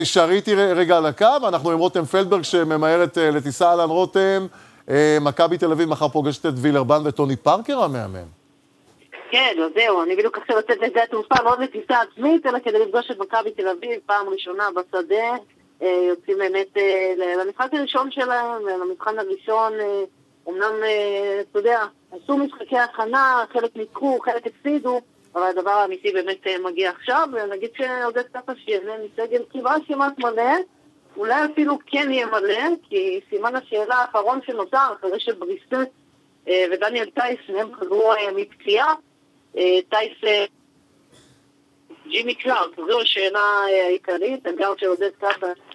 נשארי איתי רגע על הקו, אנחנו עם רותם פלדברג שממהרת לטיסה. אהלן רותם, מכבי תל אביב מחר פוגשת את וילרבן וטוני פארקר המאמן. כן, אז זהו, אני בדיוק עכשיו לצאת לשדה התעופה, לא לטיסה עצמית, אלא כדי לפגוש את מכבי תל אביב, פעם ראשונה בשדה, יוצאים באמת למשחק הראשון שלהם, למבחן הראשון, אמנם, אתה יודע, עשו משחקי הכנה, חלק ניצחו, חלק הפסידו, אבל הדבר האמיתי באמת מגיע עכשיו, ונגיד שעודד קטש שיהנה מסגל כמעט מלא, אולי אפילו כן יהיה מלא, כי סימן השאלה האחרון שנותר, אחרי שבריסט ודניאל טייס, הם חזרו מפציעה, טייס ג'ימי קלארק, זו השאלה העיקרית, הגר של עודד קטש.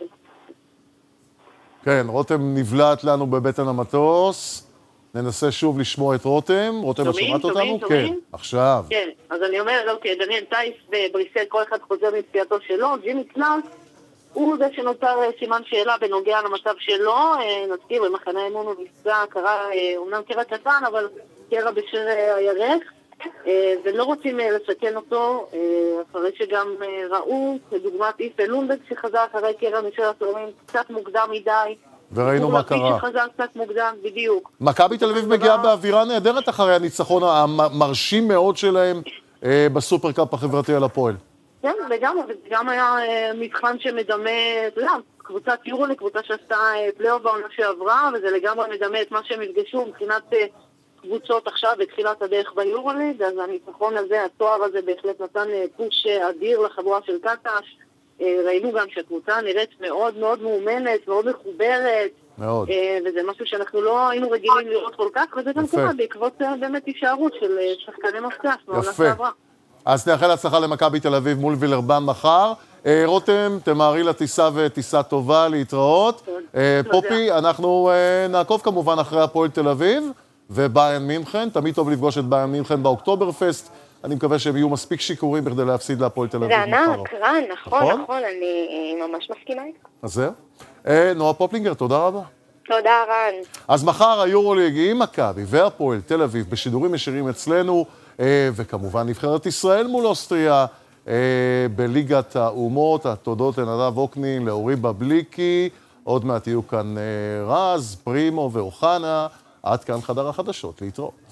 כן, רותם נבלעת לנו בבטן המטוס. ננסה שוב לשמוע את רותם. רותם, את שומעת אותנו? כן, עכשיו. כן, אז אני אומר, אוקיי, דניאל טייס ובריסל, כל אחד חוזר מפציעתו שלו, ג'ימי קלארק, הוא זה שנותר סימן שאלה בנוגע למצב שלו, נזכיר, במחנה האימון הוא נפגע, קרה, אומנם קרע קטן, אבל קרע בשיר הירך, ולא רוצים לסכן אותו, אחרי שגם ראו, כדוגמת איפה לונדג שחזר אחרי קרע משיר התורמים, קצת מוקדם מדי, וראינו מה קרה. שחזר קצת מוקדם, בדיוק. מכבי תל אביב מגיעה באווירה נהדרת אחרי הניצחון המרשים מאוד שלהם בסופרקאפ החברתי על הפועל. כן, וגם היה מבחן שמדמה, אתה יודע, קבוצת יורו לקבוצה שעשתה פלייאוף בעונה שעברה, וזה לגמרי מדמה את מה שהם יפגשו מבחינת קבוצות עכשיו בתחילת הדרך ביורוליג, אז הניצחון הזה, התואר הזה בהחלט נתן פוש אדיר לחבורה של קטש. ראינו גם שהקבוצה נראית מאוד מאוד מאומנת, מאוד מחוברת, מאוד. וזה משהו שאנחנו לא היינו רגילים לראות כל כך, וזה גם קורה בעקבות באמת הישארות של שחקני מפתח מעונה שעברה. אז נאחל הצלחה למכבי תל אביב מול וילרבן מחר. רותם, תמהרי לטיסה וטיסה טובה, להתראות. פופי, אנחנו נעקוב כמובן אחרי הפועל תל אביב וביירן מינכן. תמיד טוב לפגוש את ביירן מינכן באוקטוברפסט. אני מקווה שהם יהיו מספיק שיקורים בכדי להפסיד להפועל תל אביב מחר. זה ענק, רן, נכון, אני ממש מסכימה איתך. אז זהו. נועה פופלינגר, תודה רבה. תודה, רן. אז מחר היורוליג עם מכבי והפועל תל אביב בשידורים ישירים אצלנו, וכמובן נבחרת ישראל מול אוסטריה בליגת האומות. התודות לנדב אוקנין, לאורי בבליקי, עוד מעט יהיו כאן רז, פרימו ואוחנה. עד כאן חדר החדשות, להתראות.